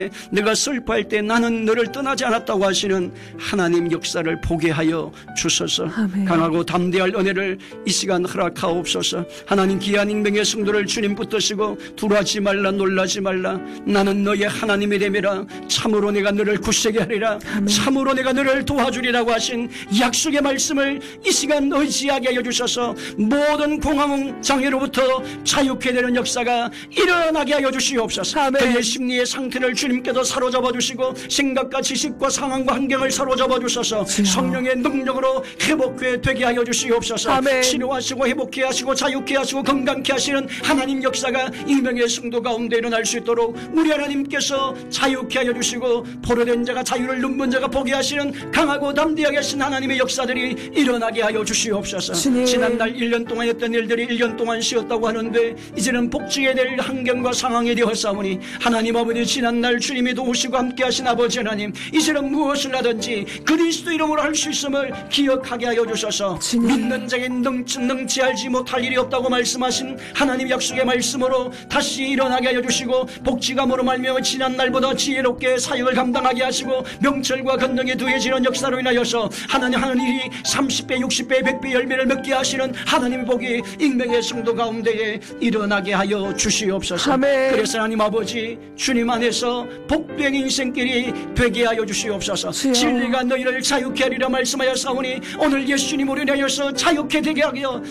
내가 슬퍼할 때 나는 너를 떠나지 않았다고 하시는 하나님 역사를 보게 하여 주소서. 아멘. 강하고 담대할 은혜를 이 시간 허락하옵소서. 하나님 귀한 익명의 성도를 주님 붙드시고 두려워하지 말라 놀라지 말라 나는 너의 하나님이 됨이라 참으로 내가 너를 굳세게 하리라 아멘. 참으로 내가 너를 도와주리라고 하신 약속의 말씀을 이 시간 의지하게 하여 주셔서 모든 공황 장애로부터 자유케 되는 역사가 일어나게 하여 주시옵소서. 아멘. 그의 심리의 상태를 주님께서 사로잡아 주시고 생각과 지식과 상황과 환경을 사로잡아 주셔서 성령의 능력으로 회복해 되게 하여 주시옵소서. 아멘. 치료하시고 회복해 하시고 자유케 하시고 건강케 하시는 하나님 역사가 익명의 성도 가운데 일어날 수 있도록 우리 하나님께서 자유케 하여 주시고 포로된 자가 자유를 눈먼 자가 보게 하시는 강하고 담대하게 하신 하나님의 역사들이 일어나게 하여 주시옵소서. 주님. 지난날 1년 동안 했던 일들이 1년 동안 쉬었다고 하는데 이제는 복지해야 될 환경과 상황이 되었사오니 하나님 아버지 지난날 주님이 도우시고 함께 하신 아버지 하나님 이제는 무엇을 하든지 그리스도 이름으로 할 수 있음을 기억하게 하여 주셔서 주님. 믿는 자에게 능치 알지 못할 일이 없다고 말씀하신 하나님 약속의 말씀으로 다시 일어나게 하여 주시고 복지감으로 말미암아 지난날보다 지혜롭게 사역을 감당하게 하시고 명철과 권능이 더해지는 역사로 인하여서 하나님 하는 일이 30배 60배 100배 열매를 맺게 하시는 하나님의 복이 익명의 성도 가운데에 일어나게 하여 주시옵소서. 아멘. 그래서 하나님 아버지 주님 안에서 복된 인생길이 되게 하여 주시옵소서. 주여. 진리가 너희를 자유케 하리라 말씀하였사오니 오늘 예수님으로 인하여서 자유케 되게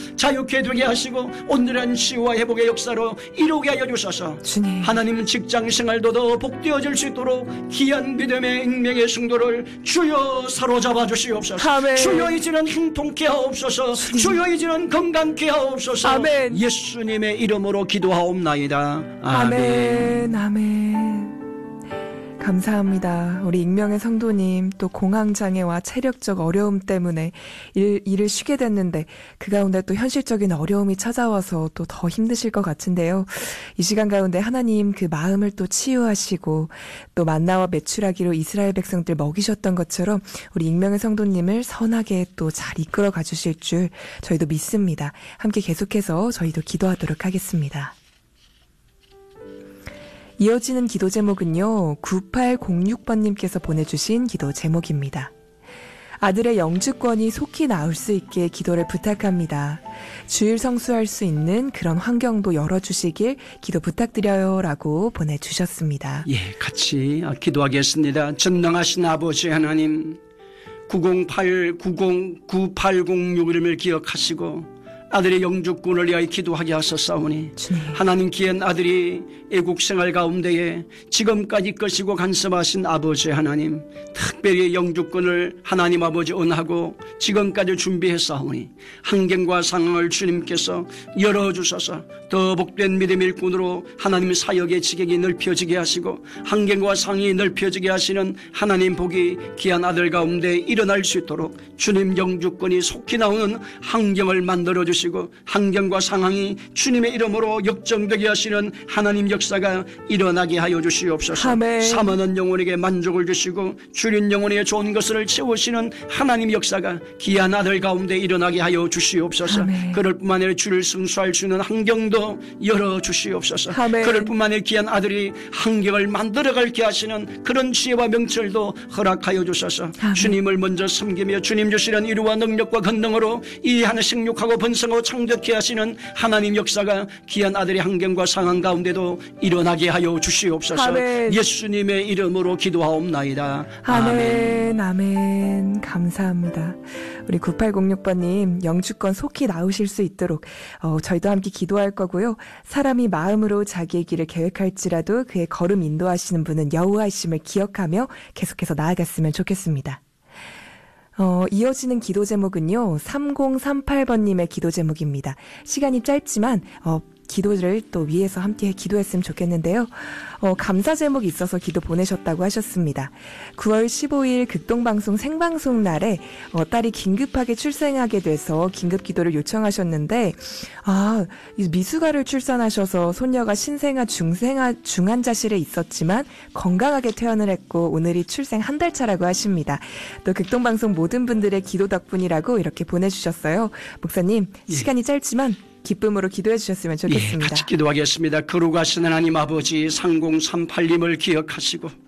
하시고 온전한 치유와 회복의 역사로 이루게 하여 주셔서 주님. 하나님 직장 생활도 더 복되어질 수 있도록 귀한 믿음의 익명의 성도를 주여 사로잡아 주시옵소서. 아멘. 주여 이제는 행통케 하옵소서. 주여 이제는 건강케 하옵소서. 아멘. 예수님의 이름으로 기도하옵나이다. 아멘. 아멘. 아멘. 감사합니다. 우리 익명의 성도님 또 공황장애와 체력적 어려움 때문에 일을 쉬게 됐는데 그 가운데 또 현실적인 어려움이 찾아와서 또 더 힘드실 것 같은데요. 이 시간 가운데 하나님 그 마음을 또 치유하시고 또 만나와 메추라기로 이스라엘 백성들 먹이셨던 것처럼 우리 익명의 성도님을 선하게 또 잘 이끌어 가주실 줄 저희도 믿습니다. 함께 계속해서 저희도 기도하도록 하겠습니다. 이어지는 기도 제목은요. 9806번님께서 보내주신 기도 제목입니다. 아들의 영주권이 속히 나올 수 있게 기도를 부탁합니다. 주일 성수할 수 있는 그런 환경도 열어주시길 기도 부탁드려요 라고 보내주셨습니다. 예, 같이 기도하겠습니다. 전능하신 아버지 하나님 9806을 기억하시고 아들의 영주권을 위하여 기도하게 하셨사오니 하나님 귀한 아들이 애국생활 가운데에 지금까지 것이고 간섭하신 아버지 하나님 특별히 영주권을 하나님 아버지 은하고 지금까지 준비했사오니 환경과 상황을 주님께서 열어주셔서 더 복된 믿음의 일꾼으로 하나님 사역의 지경이 넓혀지게 하시고 환경과 상황이 넓혀지게 하시는 하나님 복이 귀한 아들 가운데 일어날 수 있도록 주님 영주권이 속히 나오는 환경을 만들어주시고 환경과 상황이 주님의 이름으로 역정되게 하시는 하나님 역사가 일어나게 하여 주시옵소서. 아멘. 사모하는 영혼에게 만족을 주시고 주린 영혼의 좋은 것을 채우시는 하나님 역사가 귀한 아들 가운데 일어나게 하여 주시옵소서. 아멘. 그럴 뿐만 아니라 주를 승수할 수 있는 환경도 열어주시옵소서. 아멘. 그럴 뿐만 아니라 귀한 아들이 환경을 만들어갈게 하시는 그런 지혜와 명철도 허락하여 주셔서 아멘. 주님을 먼저 섬기며 주님 주시는 이루와 능력과 권능으로 이해하는 생육하고 번성하고 창조케 하시는 하나님 역사가 귀한 아들의 환경과 상황 가운데도 일어나게 하여 주시옵소서. 아멘. 예수님의 이름으로 기도하옵나이다. 아멘. 아멘. 감사합니다. 우리 9806번님 영주권 속히 나오실 수 있도록 저희도 함께 기도할 거고요. 사람이 마음으로 자기의 길을 계획할지라도 그의 걸음 인도하시는 분은 여호와이심을 기억하며 계속해서 나아갔으면 좋겠습니다. 이어지는 기도 제목은요. 3038번님의 기도 제목입니다. 시간이 짧지만 기도를 또 위해서 함께 기도했으면 좋겠는데요. 감사 제목이 있어서 기도 보내셨다고 하셨습니다. 9월 15일 극동방송 생방송 날에 딸이 긴급하게 출생하게 돼서 긴급 기도를 요청하셨는데 미숙아를 출산하셔서 손녀가 신생아 중환자실에 있었지만 건강하게 퇴원을 했고 오늘이 출생 한 달 차라고 하십니다. 또 극동방송 모든 분들의 기도 덕분이라고 이렇게 보내주셨어요. 목사님, 시간이 짧지만 기쁨으로 기도해 주셨으면 예, 좋겠습니다. 같이 기도하겠습니다. 거룩하신 하나님 아버지 3038님을 기억하시고